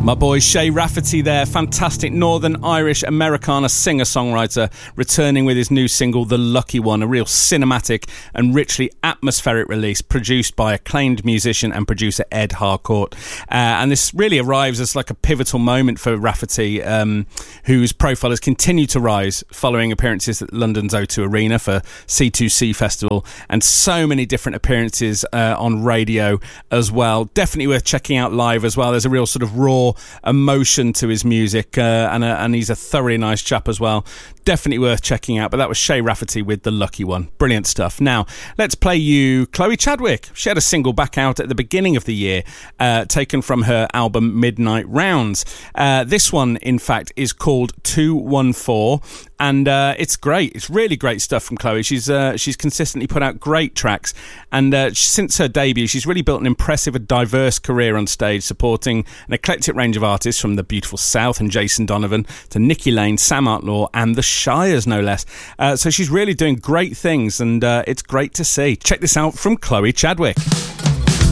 My boy Shay Rafferty there, fantastic Northern Irish Americana singer-songwriter, returning with his new single The Lucky One, a real cinematic and richly atmospheric release produced by acclaimed musician and producer Ed Harcourt. And this really arrives as like a pivotal moment for Rafferty, whose profile has continued to rise following appearances at London's O2 Arena for C2C Festival and so many different appearances on radio as well. Definitely worth checking out live as well. There's a real sort of raw emotion to his music, and he's a thoroughly nice chap as well. Definitely worth checking out. But that was Shay Rafferty with The Lucky One. Brilliant stuff. Now let's play you Chloe Chadwick. She had a single back out at the beginning of the year, taken from her album Midnight Rounds. This one, in fact, is called 214, and it's great. It's really great stuff from Chloe. She's consistently put out great tracks, and since her debut, she's really built an impressive and diverse career on stage, supporting an eclectic range of artists from the beautiful South and Jason Donovan to Nikki Lane, Sam Outlaw and the Shires, no less. So she's really doing great things, and it's great to see. Check this out from Chloe Chadwick.